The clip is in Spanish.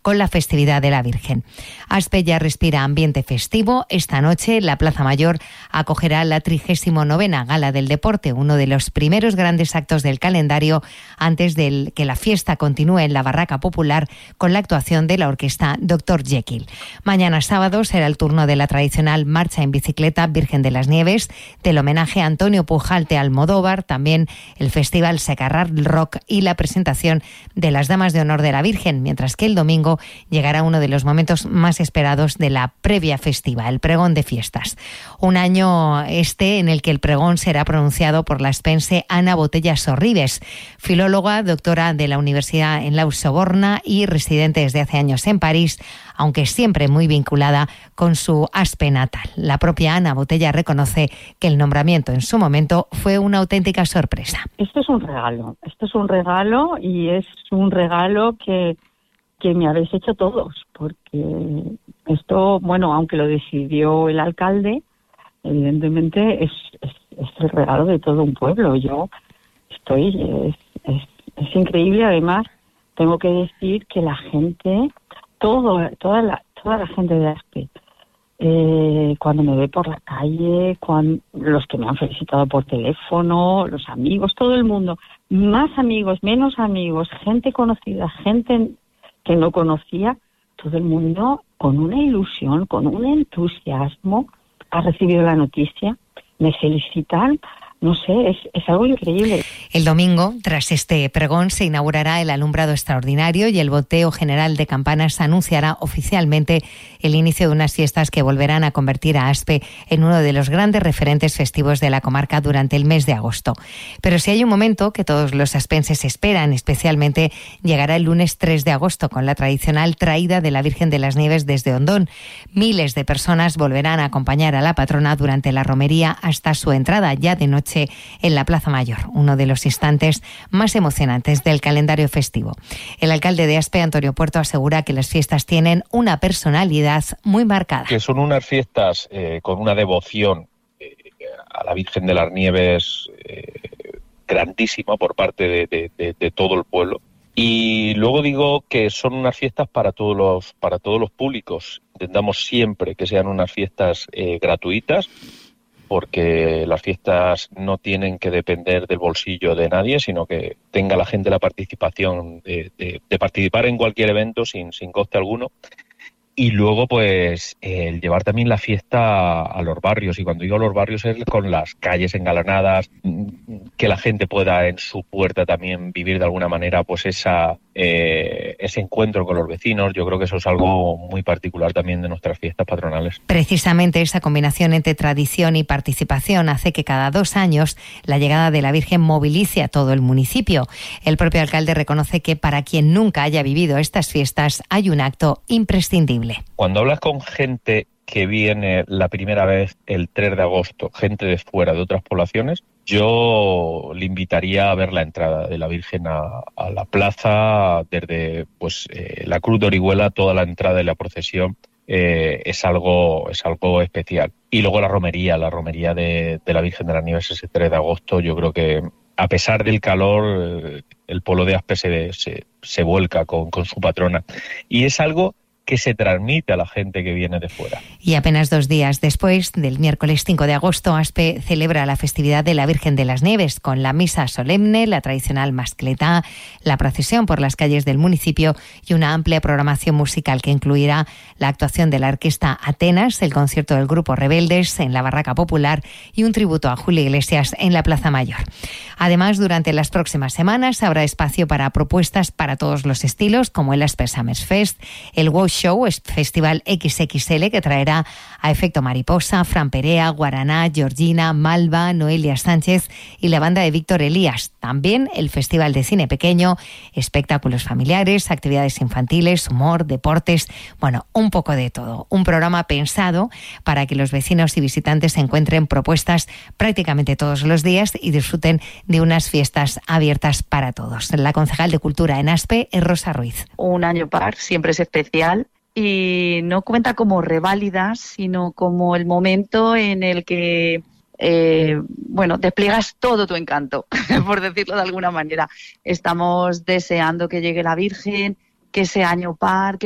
con la festividad de la Virgen. Aspe ya respira ambiente festivo. Esta noche la Plaza Mayor acogerá la 39ª Gala del Deporte, uno de los primeros grandes actos del calendario antes de que la fiesta continúe en la Barraca Popular con la actuación de la orquesta Dr. Jekyll. Mañana sábado será el turno de la tradicional marcha en bicicleta Virgen de las Nieves, del homenaje a Antonio Pujalte Almodóvar, también el Festival Secarral Rock y la presentación de las Damas de Honor de la Virgen, mientras que el domingo llegará uno de los momentos más esperados de la previa festiva, el pregón de fiestas. Un año en el que el pregón será pronunciado por la aspense Ana Botella Sorribes, filóloga, doctora de la Universidad en la Soborna y residente desde hace años en París, aunque siempre muy vinculada con su Aspe natal. La propia Ana Botella reconoce que el nombramiento en su momento fue una auténtica sorpresa. Esto es un regalo y es un regalo que me habéis hecho todos, porque esto, bueno, aunque lo decidió el alcalde, evidentemente es el regalo de todo un pueblo. Yo es increíble. Además, tengo que decir que la gente, toda la gente de Aspe, cuando me ve por la calle, los que me han felicitado por teléfono, los amigos, todo el mundo, más amigos, menos amigos, gente conocida, gente que no conocía, todo el mundo con una ilusión, con un entusiasmo, ha recibido la noticia, me felicitan. No sé, es algo increíble. El domingo, tras este pregón, se inaugurará el alumbrado extraordinario y el boteo general de campanas anunciará oficialmente el inicio de unas fiestas que volverán a convertir a Aspe en uno de los grandes referentes festivos de la comarca durante el mes de agosto. Pero si hay un momento que todos los aspenses esperan, especialmente, llegará el lunes 3 de agosto con la tradicional traída de la Virgen de las Nieves desde Ondón. Miles de personas volverán a acompañar a la patrona durante la romería hasta su entrada ya de noche en la Plaza Mayor, uno de los instantes más emocionantes del calendario festivo. El alcalde de Aspe, Antonio Puerto, asegura que las fiestas tienen una personalidad muy marcada. Que son unas fiestas con una devoción a la Virgen de las Nieves grandísima por parte de todo el pueblo. Y luego digo que son unas fiestas para todos los públicos. Intentamos siempre que sean unas fiestas gratuitas, porque las fiestas no tienen que depender del bolsillo de nadie, sino que tenga la gente la participación de participar en cualquier evento sin coste alguno. Y luego, pues, el llevar también la fiesta a los barrios. Y cuando digo a los barrios es con las calles engalanadas, que la gente pueda en su puerta también vivir de alguna manera pues ese encuentro con los vecinos. Yo creo que eso es algo muy particular también de nuestras fiestas patronales. Precisamente esa combinación entre tradición y participación hace que cada 2 años la llegada de la Virgen movilice a todo el municipio. El propio alcalde reconoce que para quien nunca haya vivido estas fiestas hay un acto imprescindible. Cuando hablas con gente que viene la primera vez el 3 de agosto, gente de fuera, de otras poblaciones, yo le invitaría a ver la entrada de la Virgen a la plaza, desde la Cruz de Orihuela, toda la entrada de la procesión. Es algo especial. Y luego la romería de la Virgen de las Nieves ese 3 de agosto, yo creo que a pesar del calor, el pueblo de Aspe se vuelca con su patrona. Y es algo que se transmite a la gente que viene de fuera. Y apenas 2 días después, del miércoles 5 de agosto, Aspe celebra la festividad de la Virgen de las Nieves, con la misa solemne, la tradicional mascletá, la procesión por las calles del municipio y una amplia programación musical que incluirá la actuación de la orquesta Atenas, el concierto del grupo Rebeldes en la Barraca Popular y un tributo a Julio Iglesias en la Plaza Mayor. Además, durante las próximas semanas habrá espacio para propuestas para todos los estilos, como el Aspe Summers Fest, el Wow Show, Festival XXL, que traerá a Efecto Mariposa, Fran Perea, Guaraná, Georgina, Malva, Noelia Sánchez y la banda de Víctor Elías. También el Festival de Cine Pequeño, espectáculos familiares, actividades infantiles, humor, deportes, bueno, un poco de todo. Un programa pensado para que los vecinos y visitantes encuentren propuestas prácticamente todos los días y disfruten de unas fiestas abiertas para todos. La concejal de Cultura en Aspe es Rosa Ruiz. Un año par siempre es especial y no cuenta como reválida, sino como el momento en el que despliegas todo tu encanto, por decirlo de alguna manera. Estamos deseando que llegue la Virgen, que sea año par, que